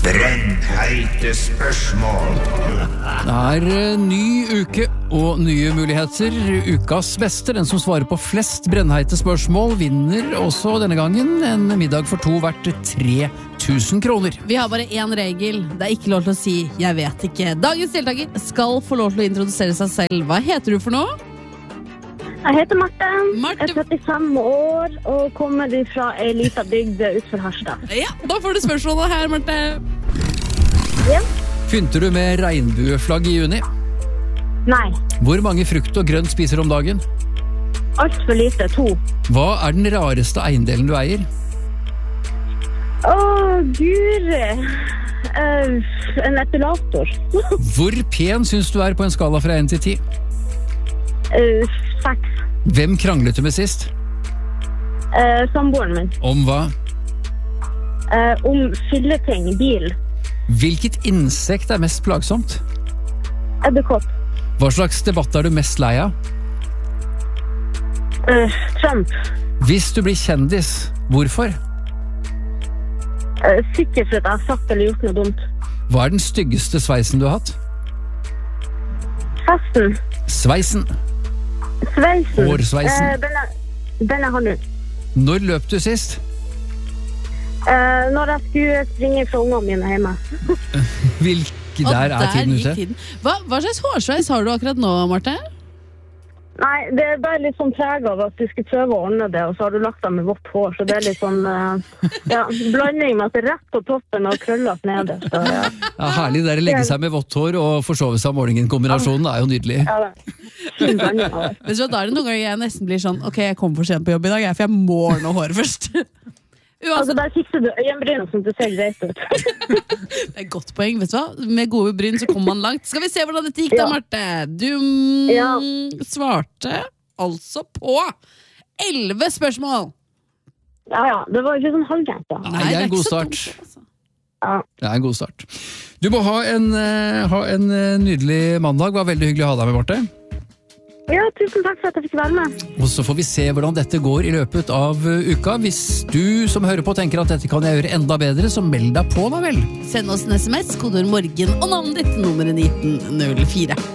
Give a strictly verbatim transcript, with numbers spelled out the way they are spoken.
Brennheite spørsmål. Det er eh, ny uke og nye muligheter. Ukas beste, den som svarer på flest brennheite spørsmål, vinner også denne gangen en middag for to verdt tre tusen kroner. Vi har bare én regel. Det er ikke lov til å si 'jeg vet ikke'. Dagens deltaker skal få lov til å introdusere seg selv. Hva heter du for noe? Jeg heter Marte. Marte. Jeg er trettifem år og kommer fra ei lita bygd utenfor Harstad. Ja, da får du spørsmålet her, Marte. Ja. Pynter du med regnbueflagg i juni? Nei, Hvor mange frukt og grønt spiser du om dagen? alt for lite. To. Hva er den rareste eiendelen du eier? Å, guri. Uh, en epilator. Hvor pen syns du er på en skala fra én til ti? uh, seks. Hvem kranglet du med sist? Uh, samboeren min. Om hva? Uh, om fylleting i bil. Hvilket insekt er mest plagsomt? Edderkopp. Hva slags debatt er du mest lei av? Uh, Trump. Hvis du blir kjendis, hvorfor? Uh, sikkert for at jeg har sagt eller gjort noe dumt. Hva er den styggeste sveisen du har hatt? Festen. Sveisen. Sveisen. Hårsveisen. Uh, den, er, den er han nå. Når løp du sist? Uh, når jeg skulle springe fra ungene mine hjemme. Hvilke Og der er tiden gikk ute? tiden. Hva, hva slags hårsveis har du akkurat nå, Marte? Nei, det er bare litt sånn preg av at du skulle prøve å ordne det, og så har du lagt deg med vått hår, så det er litt sånn, uh, ja, blanding med at det er rett på toppen og krøllet nede. Så, ja. Ja, herlig, det er å legge seg med vått hår og forsove seg om morgenen. Kombinasjonen er jo nydelig. Ja, det er fin blanding av det. Vet du hva, da er det noen ganger jeg nesten blir sånn ok, jeg kommer for sent på jobb i dag, jeg, for jeg må ordne håret først. Altså, Uansett, der fikser du øyenbrynene som du ser greit ut. det er et godt poeng, vet du hva? Med gode bryn så kommer man langt. Skal vi se hvordan dette gikk da, Ja. Marte? Du mm, Ja. svarte altså på elleve spørsmål. Ja, ja, det var jo ikke sånn halvgærent da. Nei, det er en ikke god så start. dumt, altså. Ja. Det er en god start. Du må ha en, eh, ha en eh, nydelig mandag. Det var veldig hyggelig å ha deg med, Marte. Ja, tusen takk for at jeg fikk være med. Og så får vi se hvordan dette går i løpet av uh, uka. Hvis du som hører på tenker at dette kan jeg gjøre enda bedre, så meld deg på da vel. Send oss en sms, kodeord morgen og navnet ditt, nummeret nitten null fire.